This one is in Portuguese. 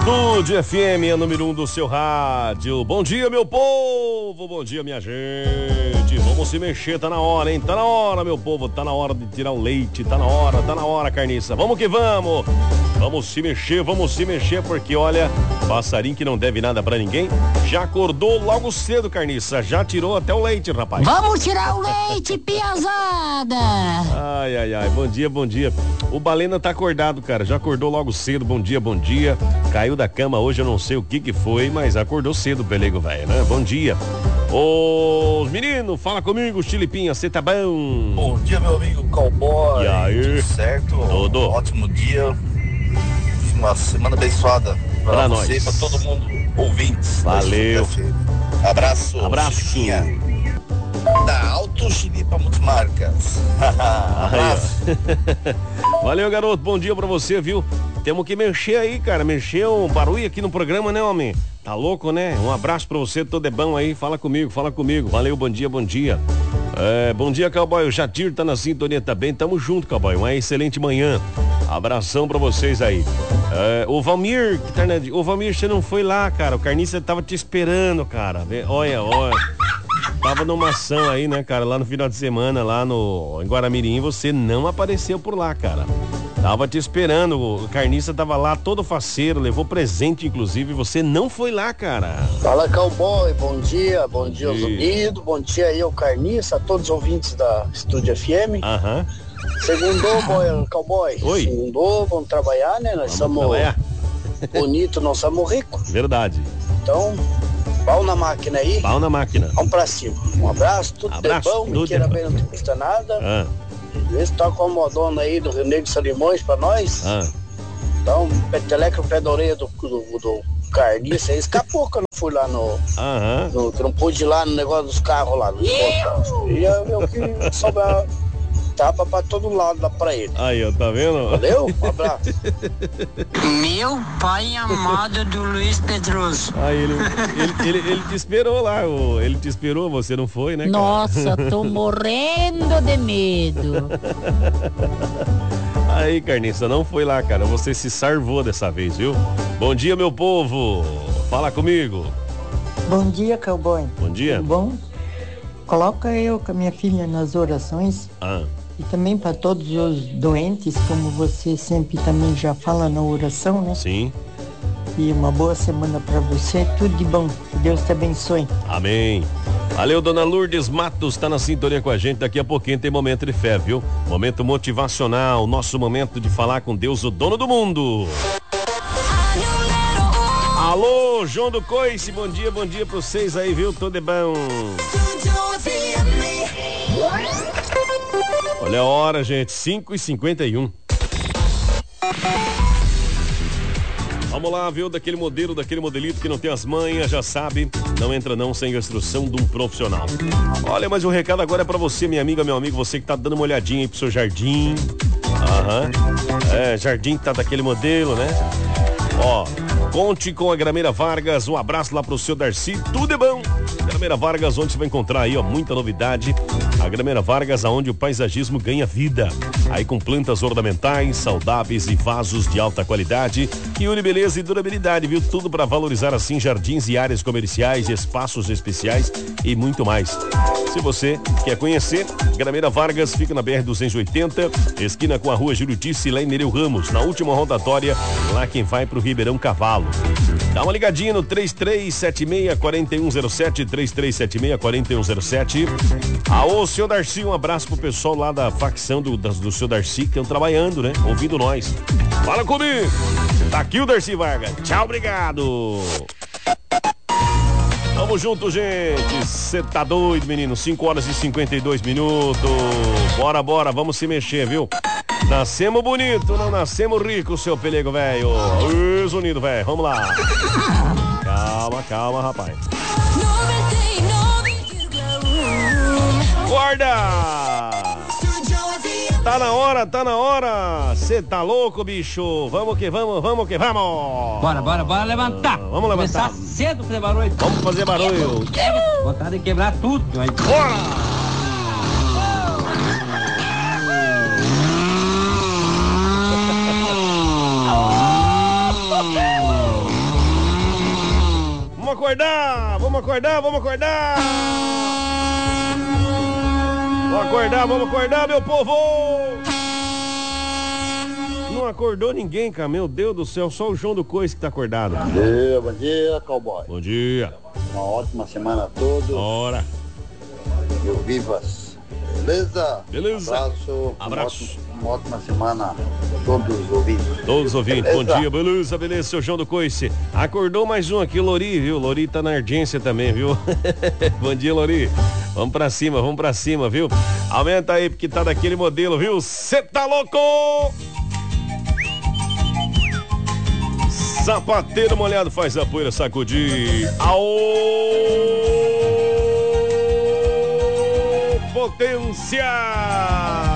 Estúdio FM, a número 1 do seu rádio. Bom dia, meu povo. Bom dia, minha gente. Vamos se mexer, tá na hora, hein? Tá na hora, meu povo. Tá na hora de tirar o leite. Tá na hora, carniça. Vamos que vamos. Vamos se mexer, porque olha, passarinho que não deve nada pra ninguém, já acordou logo cedo, carniça. Já tirou até o leite, rapaz. Vamos tirar o leite, piazada. Ai. Bom dia. O Balena tá acordado, cara. Já acordou logo cedo. Bom dia. Caiu da cama hoje, eu não sei o que foi, mas acordou cedo, pelego velho, né? Bom dia. Ô, menino, fala comigo, Chilipinha, você tá bom? Bom dia, meu amigo cowboy. E aí? Tudo certo? Tudo. Ótimo dia. Uma semana abençoada pra você e pra todo mundo, ouvintes. Valeu. Abraço. Chilipinha. Da Auto Chilipa Multimarcas. Abraço. Valeu, garoto. Bom dia pra você, viu? Temos que mexer aí, cara. Mexer um barulho aqui no programa, né, homem? Tá louco, né? Um abraço pra você, todo é bom aí. Fala comigo. Valeu, bom dia. Bom dia, cowboy. O Jadir tá na sintonia também. Tamo junto, cowboy. Uma excelente manhã. Abração pra vocês aí. O Valmir, Ô, Valmir, você não foi lá, cara. O carniça tava te esperando, cara. Olha. Tava numa ação aí, né, cara? Lá no final de semana, em Guaramirim, você não apareceu por lá, cara. Tava te esperando, o carniça tava lá todo faceiro, levou presente, inclusive, você não foi lá, cara. Fala, cowboy, bom dia aos unidos, bom dia aí ao carniça, a todos os ouvintes da Estúdio FM. Aham. Segundou, cowboy. Oi. Segundou, vamos trabalhar, né? Nós somos bonitos, nós somos ricos. Verdade. Então, pau na máquina aí. Vamos pra cima. Um abraço, tudo de bom, mentira bem, não te custa nada. Vê se toca uma modona aí do Rio Negro Salimões pra nós. Dá um peteleco no pé da orelha do carniça aí. Escapou que eu não fui lá que não pude ir lá no negócio dos carros lá. E eu que sobrar tapa pra todo lado lá pra ele. Aí, ó, tá vendo? Valeu? Um abraço. Meu pai amado do Luiz Pedroso. Aí ele te esperou lá, ele te esperou, você não foi, né, cara? Nossa, tô morrendo de medo. Aí, carniça, não foi lá, cara, você se salvou dessa vez, viu? Bom dia, meu povo, fala comigo. Bom dia, cowboy. Bom dia. Tudo bom? Coloca eu com a minha filha nas orações. E também para todos os doentes, como você sempre também já fala na oração, né? Sim. E uma boa semana para você, tudo de bom. Que Deus te abençoe. Amém. Valeu, dona Lourdes Matos, tá na sintonia com a gente. Daqui a pouquinho tem momento de fé, viu? Momento motivacional, nosso momento de falar com Deus, o dono do mundo. Alô, João do Coice, bom dia pra vocês aí, viu? Tudo é bom. Olha a hora, gente, 5h51. Vamos lá, viu? Daquele modelito que não tem as manhas, já sabe, não entra não sem a instrução de um profissional. Olha, mas o recado agora é pra você, minha amiga, meu amigo, você que tá dando uma olhadinha aí pro seu jardim. Jardim tá daquele modelo, né? Ó, conte com a Grameira Vargas, um abraço lá pro seu Darcy, tudo é bom. Grameira Vargas, onde você vai encontrar aí, ó, muita novidade. A Grameira Vargas, aonde o paisagismo ganha vida. Aí com plantas ornamentais, saudáveis e vasos de alta qualidade, que une beleza e durabilidade, viu? Tudo para valorizar assim jardins e áreas comerciais, espaços especiais e muito mais. Se você quer conhecer, Grameira Vargas fica na BR-280, esquina com a rua Jurutice, lá em Nereu Ramos, na última rotatória, lá quem vai pro Ribeirão Cavalo. Dá uma ligadinha no 3376-4107, 3376-4107. Ô, seu Darcy, um abraço pro pessoal lá da facção do seu Darcy, que estão trabalhando, né? Ouvindo nós. Fala comigo! Tá aqui o Darcy Vargas. Tchau, obrigado! Tamo junto, gente. Cê tá doido, menino? 5h52. Bora, vamos se mexer, viu? Nascemos bonito, não nascemos rico, seu pelego, velho. Isso, unido, velho. Vamos lá. Calma, rapaz. Acorda! Tá na hora. Cê tá louco, bicho? Vamos que vamos. Bora levantar. Vamos levantar. Começar cedo fazer barulho. Vamos fazer barulho. Vontade de quebrar tudo. Bora! Vamos acordar! Vamos acordar, vamos acordar! Vamos acordar, meu povo! Não acordou ninguém, cara. Meu Deus do céu, só o João do Coice que tá acordado. Bom dia, cowboy. Bom dia. Uma ótima semana a todos. Bora. Eu vivas. Beleza? Beleza. Abraço. Uma ótima semana a todos os ouvintes. Todos os ouvintes. Beleza? Bom dia, beleza, seu João do Coice. Acordou mais um aqui, o Lori, viu? Lori tá na ardência também, viu? Bom dia, Lori. Vamos pra cima, viu? Aumenta aí, porque tá daquele modelo, viu? Cê tá louco! Sapateiro molhado faz a poeira sacudir. Aô! Potência!